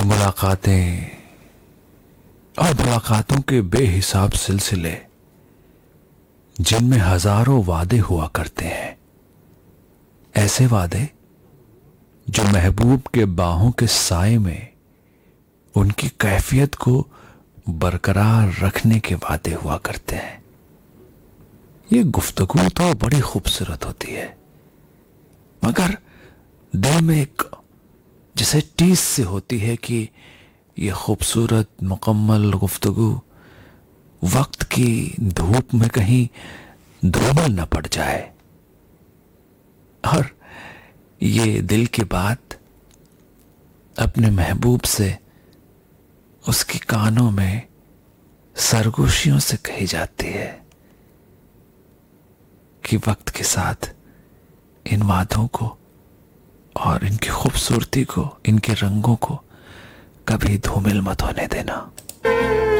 मुलाकातें और मुलाकातों के बेहिसाब सिलसिले, जिनमें हजारों वादे हुआ करते हैं। ऐसे वादे जो महबूब के बाहों के साए में उनकी कैफियत को बरकरार रखने के वादे हुआ करते हैं। ये गुफ्तगू तो बड़ी खूबसूरत होती है, मगर दिल में एक जैसे टीस से होती है कि ये खूबसूरत मुकम्मल गुफ्तगू वक्त की धूप में कहीं धूमिल न पड़ जाए। और ये दिल की बात अपने महबूब से उसके कानों में सरगोशियों से कही जाती है कि वक्त के साथ इन वादों को और इनकी खूबसूरती को, इनके रंगों को कभी धूमिल मत होने देना।